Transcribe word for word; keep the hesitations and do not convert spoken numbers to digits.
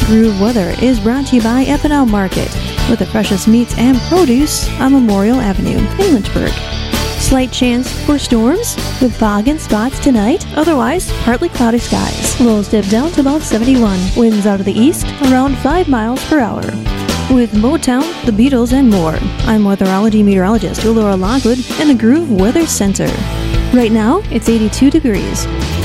Groove Weather is brought to you by F and L Market, with the freshest meats and produce on Memorial Avenue in Lynchburg. Slight chance for storms with fog and spots tonight, otherwise partly cloudy skies. Lows dip down to about seventy-one. Winds out of the east around five miles per hour. With Motown, the Beatles, and more, I'm weatherology meteorologist Laura Lockwood in the Groove Weather Center. Right now, it's eighty-two degrees.